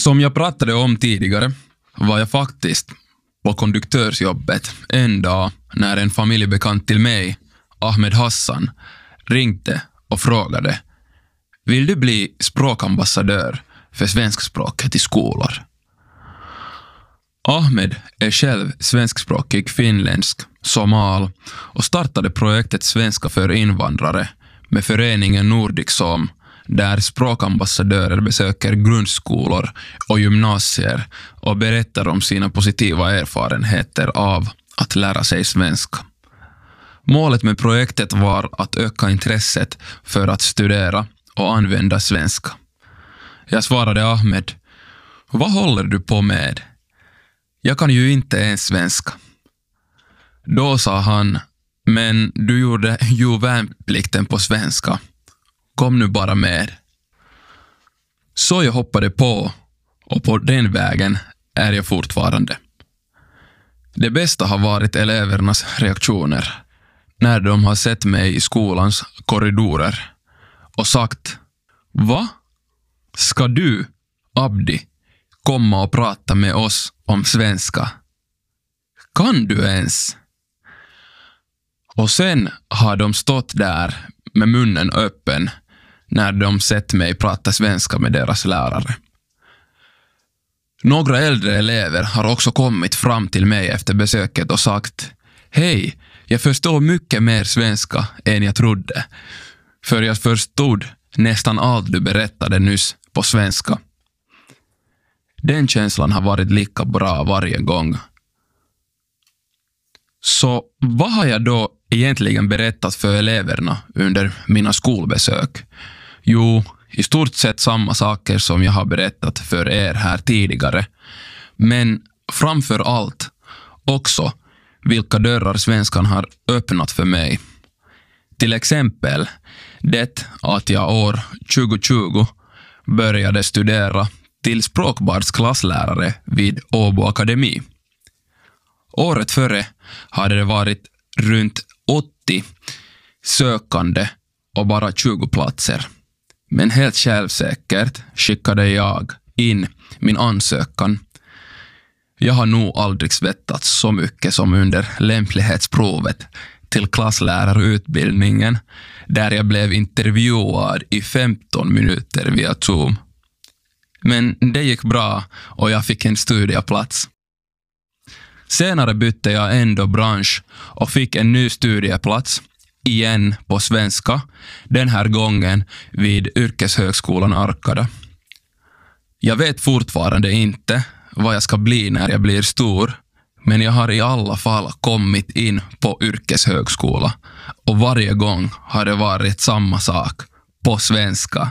Som jag pratade om tidigare var jag faktiskt på konduktörsjobbet en dag när en familjebekant till mig, Ahmed Hassan, ringde och frågade: vill du bli språkambassadör för svenskspråket i skolor? Ahmed är själv svenskspråkig finländsk somal och startade projektet Svenska för invandrare med föreningen Nordic Som, där språkambassadörer besöker grundskolor och gymnasier och berättar om sina positiva erfarenheter av att lära sig svenska. Målet med projektet var att öka intresset för att studera och använda svenska. Jag svarade Ahmed: vad håller du på med? Jag kan ju inte ens svenska. Då sa han: men du gjorde ju värnplikten på svenska. Kom nu bara med. Så jag hoppade på, och på den vägen är jag fortfarande. Det bästa har varit elevernas reaktioner när de har sett mig i skolans korridorer och sagt: va? Ska du, Abdi, komma och prata med oss om svenska? Kan du ens? Och sen har de stått där med munnen öppen när de sett mig prata svenska med deras lärare. Några äldre elever har också kommit fram till mig efter besöket och sagt: hej, jag förstår mycket mer svenska än jag trodde, för jag förstod nästan allt du berättade nyss på svenska. Den känslan har varit lika bra varje gång. Så vad har jag då egentligen berättat för eleverna under mina skolbesök? Jo, i stort sett samma saker som jag har berättat för er här tidigare. Men framför allt också vilka dörrar svenskan har öppnat för mig. Till exempel det att jag år 2020 började studera till språkbardsklasslärare vid Åbo Akademi. Året före hade det varit runt 80 sökande och bara 20 platser. Men helt självsäkert skickade jag in min ansökan. Jag har nog aldrig svettats så mycket som under lämplighetsprovet till klasslärarutbildningen, där jag blev intervjuad i 15 minuter via Zoom. Men det gick bra och jag fick en studieplats. Senare bytte jag ändå bransch och fick en ny studieplats, igen på svenska, den här gången vid Yrkeshögskolan Arkada. Jag vet fortfarande inte vad jag ska bli när jag blir stor, men jag har i alla fall kommit in på yrkeshögskola och varje gång har det varit samma sak, på svenska.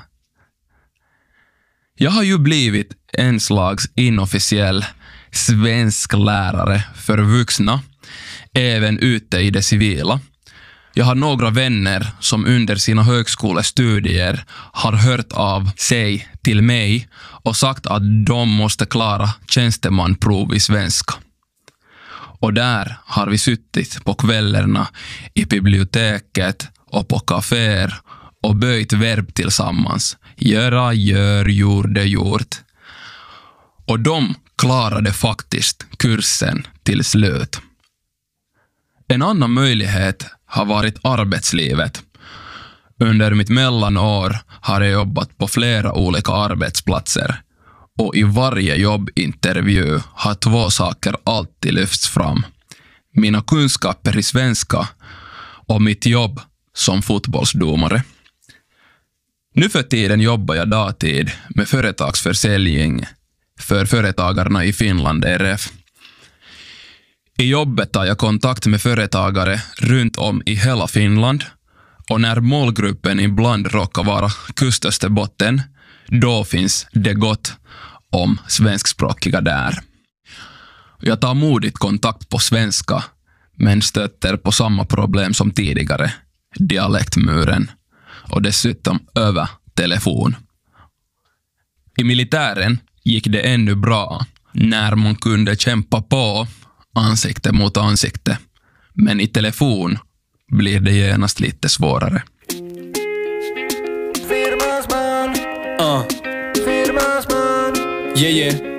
Jag har ju blivit en slags inofficiell svensk lärare för vuxna, även ute i det civila. Jag har några vänner som under sina högskolestudier har hört av sig till mig och sagt att de måste klara tjänstemanprov i svenska. Och där har vi suttit på kvällarna i biblioteket och på kaféer och böjt verb tillsammans. Göra, gör, gjorde, gjort. Och de klarade faktiskt kursen till slut. En annan möjlighet har varit arbetslivet. Under mitt mellanår har jag jobbat på flera olika arbetsplatser. Och i varje jobbintervju har 2 saker alltid lyfts fram: mina kunskaper i svenska och mitt jobb som fotbollsdomare. Nu för tiden jobbar jag dagtid med företagsförsäljning för företagarna i Finland, RF. I jobbet tar jag kontakt med företagare runt om i hela Finland, och när målgruppen ibland råkar vara Kustösterbotten, då finns det gott om svenskspråkiga där. Jag tar modigt kontakt på svenska, men stöter på samma problem som tidigare, dialektmuren, och dessutom över telefon. I militären gick det ännu bra när man kunde kämpa på ansikte mot ansikte, men i telefon blir det genast lite svårare. Firmasman, firmasman, Yeah, yeah.